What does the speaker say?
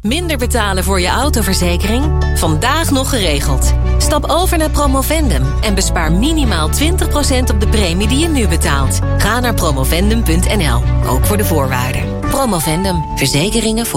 Minder betalen voor je autoverzekering? Vandaag nog geregeld. Stap over naar Promovendum en bespaar minimaal 20% op de premie die je nu betaalt. Ga naar promovendum.nl, ook voor de voorwaarden. Promovendum, verzekeringen voor